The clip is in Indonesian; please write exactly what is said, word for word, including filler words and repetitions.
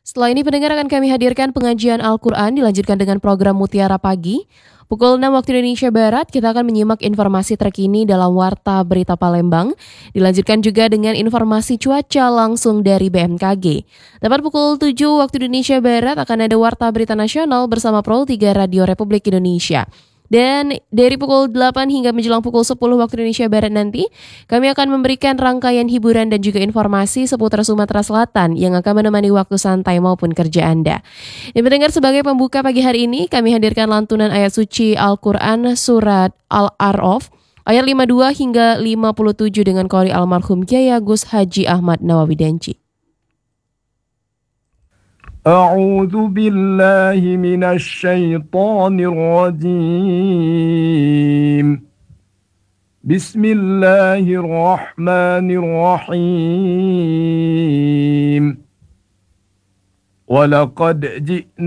Setelah ini pendengar akan kami hadirkan pengajian Al-Quran dilanjutkan dengan program Mutiara Pagi. Pukul enam waktu Indonesia Barat, kita akan menyimak informasi terkini dalam Warta Berita Palembang. Dilanjutkan juga dengan informasi cuaca langsung dari B M K G. Tepat pukul tujuh waktu Indonesia Barat akan ada Warta Berita Nasional bersama Pro tiga Radio Republik Indonesia. Dan dari pukul delapan hingga menjelang pukul sepuluh waktu Indonesia Barat nanti, kami akan memberikan rangkaian hiburan dan juga informasi seputar Sumatera Selatan yang akan menemani waktu santai maupun kerja Anda. Dan mendengar sebagai pembuka pagi hari ini, kami hadirkan lantunan ayat suci Al-Quran Surat Al-A'raf, ayat lima puluh dua hingga lima puluh tujuh dengan qori almarhum Kiai Agus Haji Ahmad Nawawi Denci. أعوذ بالله من الشيطان الرجيم بسم الله الرحمن الرحيم ولقد جئنا